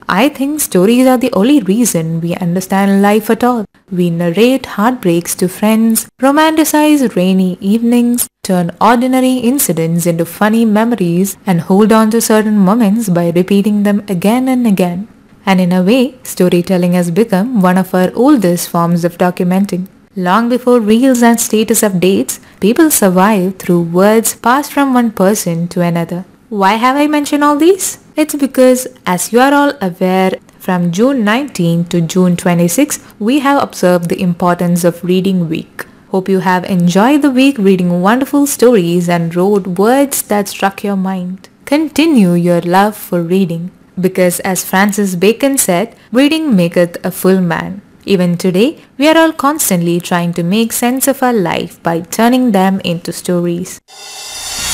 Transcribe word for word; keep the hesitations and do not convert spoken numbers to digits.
I think stories are the only reason we understand life at all. We narrate heartbreaks to friends, romanticize rainy evenings, turn ordinary incidents into funny memories, and hold on to certain moments by repeating them again and again. And in a way, storytelling has become one of our oldest forms of documenting. Long before reels and status updates, people survived through words passed from one person to another. Why have I mentioned all these? It's because, as you are all aware, from June nineteenth to June twenty-sixth, we have observed the importance of Reading Week. Hope you have enjoyed the week reading wonderful stories and wrote words that struck your mind. Continue your love for reading, because as Francis Bacon said, reading maketh a full man. Even today, we are all constantly trying to make sense of our life by turning them into stories.